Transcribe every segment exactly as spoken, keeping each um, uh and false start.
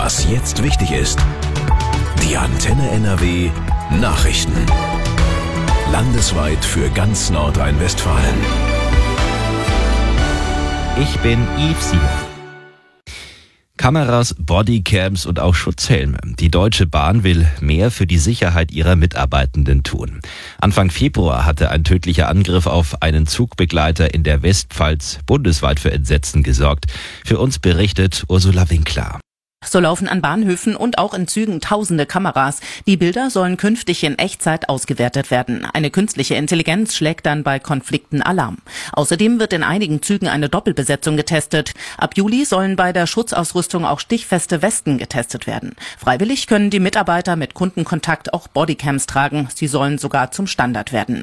Was jetzt wichtig ist. Die Antenne N R W Nachrichten. Landesweit für ganz Nordrhein-Westfalen. Ich bin Yves Simon. Kameras, Bodycams und auch Schutzhelme. Die Deutsche Bahn will mehr für die Sicherheit ihrer Mitarbeitenden tun. Anfang Februar hatte ein tödlicher Angriff auf einen Zugbegleiter in der Westpfalz bundesweit für Entsetzen gesorgt. Für uns berichtet Ursula Winkler. So laufen an Bahnhöfen und auch in Zügen tausende Kameras. Die Bilder sollen künftig in Echtzeit ausgewertet werden. Eine künstliche Intelligenz schlägt dann bei Konflikten Alarm. Außerdem wird in einigen Zügen eine Doppelbesetzung getestet. Ab Juli sollen bei der Schutzausrüstung auch stichfeste Westen getestet werden. Freiwillig können die Mitarbeiter mit Kundenkontakt auch Bodycams tragen. Sie sollen sogar zum Standard werden.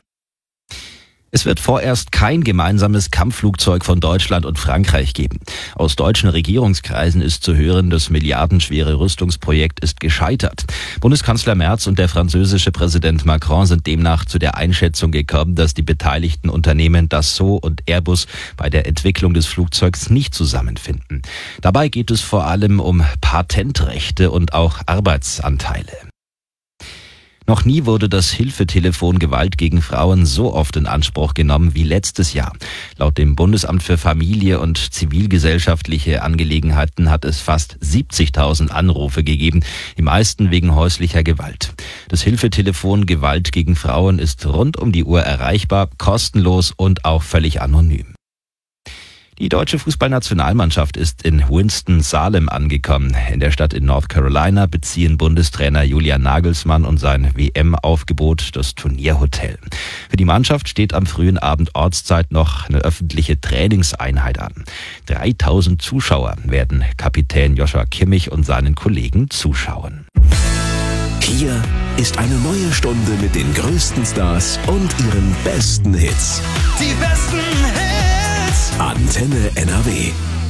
Es wird vorerst kein gemeinsames Kampfflugzeug von Deutschland und Frankreich geben. Aus deutschen Regierungskreisen ist zu hören, das milliardenschwere Rüstungsprojekt ist gescheitert. Bundeskanzler Merz und der französische Präsident Macron sind demnach zu der Einschätzung gekommen, dass die beteiligten Unternehmen Dassault und Airbus bei der Entwicklung des Flugzeugs nicht zusammenfinden. Dabei geht es vor allem um Patentrechte und auch Arbeitsanteile. Noch nie wurde das Hilfetelefon Gewalt gegen Frauen so oft in Anspruch genommen wie letztes Jahr. Laut dem Bundesamt für Familie und zivilgesellschaftliche Angelegenheiten hat es fast siebzigtausend Anrufe gegeben, die meisten wegen häuslicher Gewalt. Das Hilfetelefon Gewalt gegen Frauen ist rund um die Uhr erreichbar, kostenlos und auch völlig anonym. Die deutsche Fußballnationalmannschaft ist in Winston-Salem angekommen. In der Stadt in North Carolina beziehen Bundestrainer Julian Nagelsmann und sein W M-Aufgebot das Turnierhotel. Für die Mannschaft steht am frühen Abend Ortszeit noch eine öffentliche Trainingseinheit an. dreitausend Zuschauer werden Kapitän Joshua Kimmich und seinen Kollegen zuschauen. Hier ist eine neue Stunde mit den größten Stars und ihren besten Hits. Die besten Hits! Antenne N R W.